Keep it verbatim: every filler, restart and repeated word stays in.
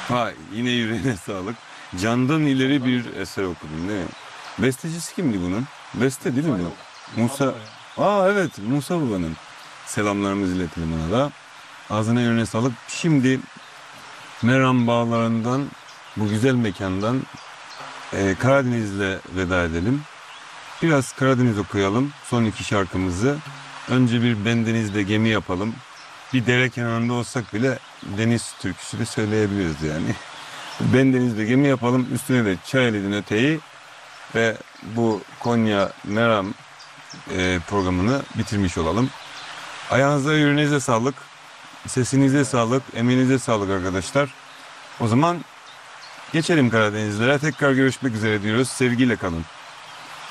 Ha, yine yüreğine sağlık. Candan ileri bir eser okudun değil mi? Bestecisi kimdi bunun? Beste değil mi bu? Musa. Aa evet, Musa Baba'nın. Selamlarımızı iletelim ona da. Ağzına yüreğine sağlık. Şimdi Meram Bağları'ndan, bu güzel mekandan e, Karadeniz'le veda edelim. Biraz Karadeniz okuyalım. Son iki şarkımızı. Önce bir Bendeniz'de gemi yapalım. Bir dere kenarında olsak bile deniz türküsü de söyleyebiliriz yani. Bendeniz'de gemi yapalım. Üstüne de Çayeli'den öteyi ve bu Konya Meram e, programını bitirmiş olalım. Ayağınıza, yüreğinize sağlık. Sesinize sağlık. Emeğinize sağlık arkadaşlar. O zaman geçelim Karadenizlere. Tekrar görüşmek üzere diyoruz. Sevgiyle kalın.